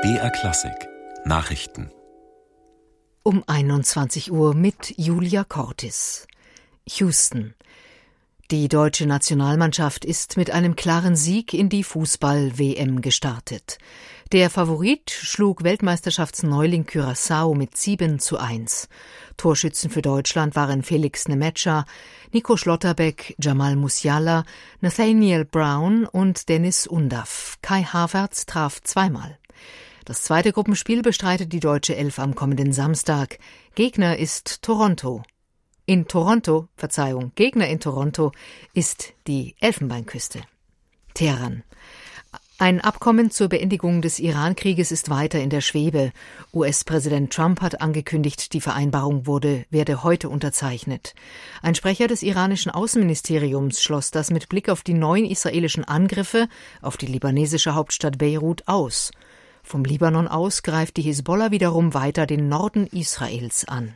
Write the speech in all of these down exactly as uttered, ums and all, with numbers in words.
B R Klassik Nachrichten Um einundzwanzig Uhr mit Julia Cortis. Houston. Die deutsche Nationalmannschaft ist mit einem klaren Sieg in die Fußball-W M gestartet. Der Favorit schlug Weltmeisterschaftsneuling Curaçao mit sieben zu eins. Torschützen für Deutschland waren Felix Nmecha, Nico Schlotterbeck, Jamal Musiala, Nathaniel Brown und Dennis Undaff. Kai Havertz traf zweimal. Das zweite Gruppenspiel bestreitet die deutsche Elf am kommenden Samstag. Gegner ist Toronto. In Toronto, Verzeihung, Gegner in Toronto ist die Elfenbeinküste. Teheran. Ein Abkommen zur Beendigung des Iran-Krieges ist weiter in der Schwebe. U S-Präsident Trump hat angekündigt, die Vereinbarung wurde, werde heute unterzeichnet. Ein Sprecher des iranischen Außenministeriums schloss das mit Blick auf die neuen israelischen Angriffe auf die libanesische Hauptstadt Beirut aus. Vom Libanon aus greift die Hisbollah wiederum weiter den Norden Israels an.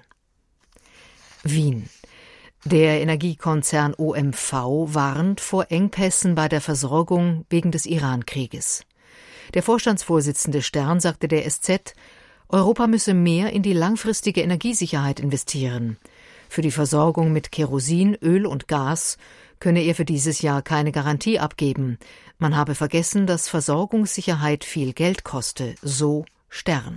Wien. Der Energiekonzern O M V warnt vor Engpässen bei der Versorgung wegen des Iran-Krieges. Der Vorstandsvorsitzende Stern sagte der S Z, Europa müsse mehr in die langfristige Energiesicherheit investieren. Für die Versorgung mit Kerosin, Öl und Gas könne er für dieses Jahr keine Garantie abgeben. Man habe vergessen, dass Versorgungssicherheit viel Geld koste, so Stern.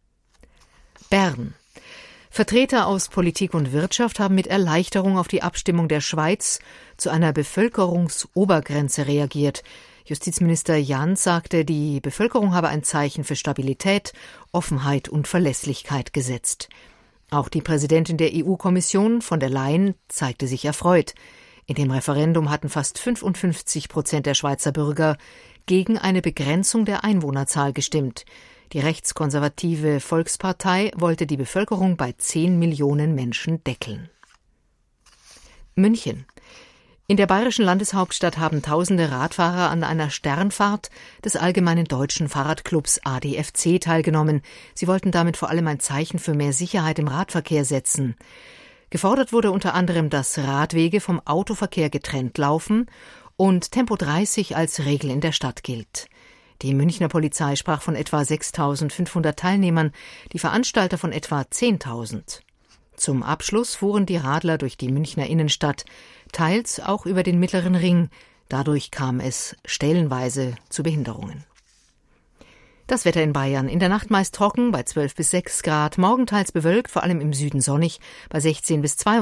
Bern. Vertreter aus Politik und Wirtschaft haben mit Erleichterung auf die Abstimmung der Schweiz zu einer Bevölkerungsobergrenze reagiert. Justizminister Jans sagte, die Bevölkerung habe ein Zeichen für Stabilität, Offenheit und Verlässlichkeit gesetzt. Auch die Präsidentin der E U-Kommission, von der Leyen, zeigte sich erfreut. In dem Referendum hatten fast fünfundfünfzig Prozent der Schweizer Bürger gegen eine Begrenzung der Einwohnerzahl gestimmt. Die rechtskonservative Volkspartei wollte die Bevölkerung bei zehn Millionen Menschen deckeln. München. In der bayerischen Landeshauptstadt haben tausende Radfahrer an einer Sternfahrt des Allgemeinen Deutschen Fahrradclubs A D F C teilgenommen. Sie wollten damit vor allem ein Zeichen für mehr Sicherheit im Radverkehr setzen. Gefordert wurde unter anderem, dass Radwege vom Autoverkehr getrennt laufen und Tempo dreißig als Regel in der Stadt gilt. Die Münchner Polizei sprach von etwa sechstausendfünfhundert Teilnehmern, die Veranstalter von etwa zehntausend. Zum Abschluss fuhren die Radler durch die Münchner Innenstadt, teils auch über den Mittleren Ring. Dadurch kam es stellenweise zu Behinderungen. Das Wetter in Bayern. In der Nacht meist trocken bei zwölf bis sechs Grad, morgen teils bewölkt, vor allem im Süden sonnig bei sechzehn bis zweiundzwanzig